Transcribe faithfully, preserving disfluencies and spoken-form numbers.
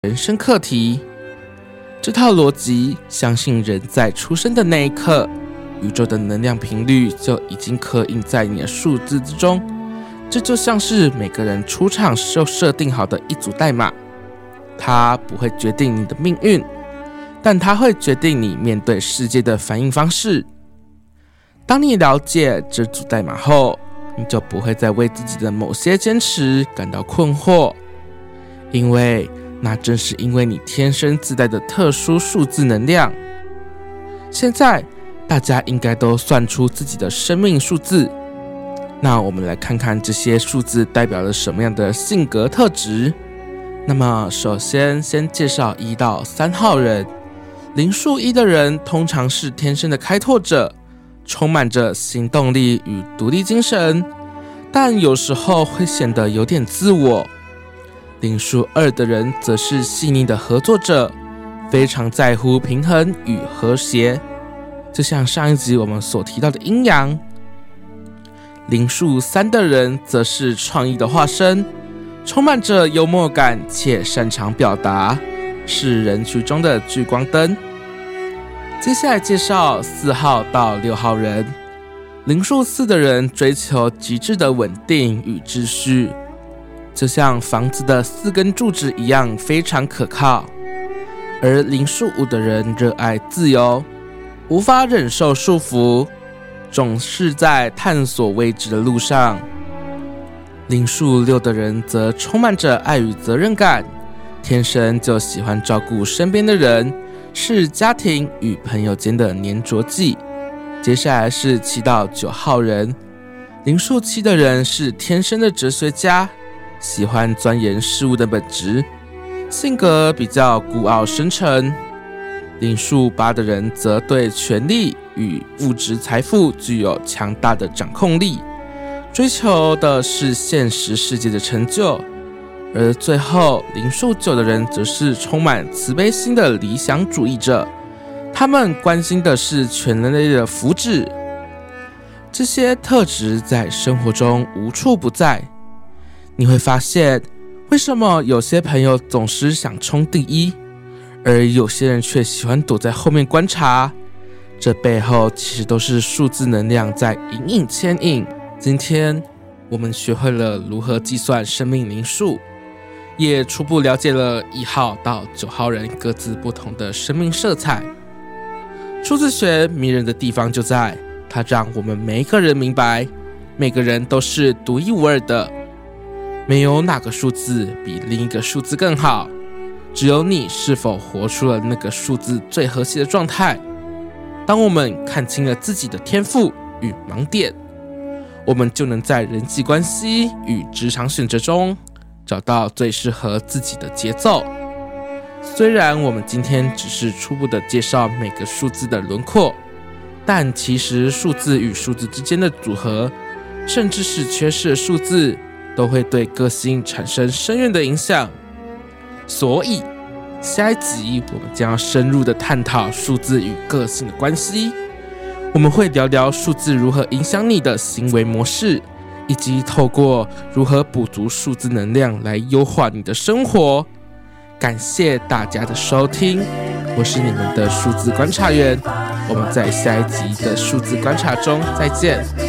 人生课题。这套逻辑相信人在出生的那一刻，宇宙的能量频率就已经刻印在你的数字之中。这就像是每个人出场就设定好的一组代码，它不会决定你的命运，但它会决定你面对世界的反应方式。当你了解这组代码后，你就不会再为自己的某些坚持感到困惑，因为那正是因为你天生自带的特殊数字能量。现在大家应该都算出自己的生命数字，那我们来看看这些数字代表了什么样的性格特质。那么首先先介绍一到三号人。灵数一的人通常是天生的开拓者，充满着行动力与独立精神，但有时候会显得有点自我。灵数二的人则是细腻的合作者，非常在乎平衡与和谐，就像上一集我们所提到的阴阳。灵数三的人则是创意的化身，充满着幽默感且擅长表达，是人群中的聚光灯。接下来介绍四号到六号人。灵数四的人追求极致的稳定与秩序，就像房子的四根柱子一样非常可靠。而灵数五的人热爱自由，无法忍受束缚，总是在探索未知的路上。灵数六的人则充满着爱与责任感，天生就喜欢照顾身边的人，是家庭与朋友间的粘着剂。接下来是七到九号人。灵数七的人是天生的哲学家，喜欢钻研事物的本质，性格比较孤傲深沉。灵数八的人则对权力与物质财富具有强大的掌控力，追求的是现实世界的成就。而最后灵数九的人则是充满慈悲心的理想主义者，他们关心的是全人类的福祉。这些特质在生活中无处不在，你会发现为什么有些朋友总是想冲第一，而有些人却喜欢躲在后面观察，这背后其实都是数字能量在隐隐牵引。今天我们学会了如何计算生命灵数，也初步了解了一号到九号人各自不同的生命色彩。数字学迷人的地方就在它让我们每一个人明白，每个人都是独一无二的，没有哪个数字比另一个数字更好，只有你是否活出了那个数字最和谐的状态。当我们看清了自己的天赋与盲点，我们就能在人际关系与职场选择中找到最适合自己的节奏。虽然我们今天只是初步的介绍每个数字的轮廓，但其实数字与数字之间的组合，甚至是缺失的数字，都会对个性产生深远的影响。所以下一集我们将要深入的探讨数字与个性的关系，我们会聊聊数字如何影响你的行为模式，以及透过如何补足数字能量来优化你的生活。感谢大家的收听，我是你们的数字观察员，我们在下一集的数字观察中再见。